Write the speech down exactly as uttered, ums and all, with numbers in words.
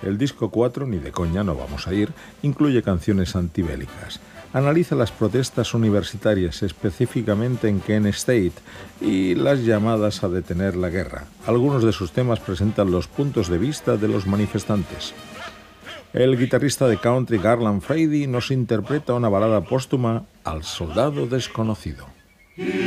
El disco cuatro, ni de coña no vamos a ir, incluye canciones antibélicas. Analiza las protestas universitarias, específicamente en Kent State, y las llamadas a detener la guerra. Algunos de sus temas presentan los puntos de vista de los manifestantes. El guitarrista de country Garland Frady nos interpreta una balada póstuma, Al soldado desconocido.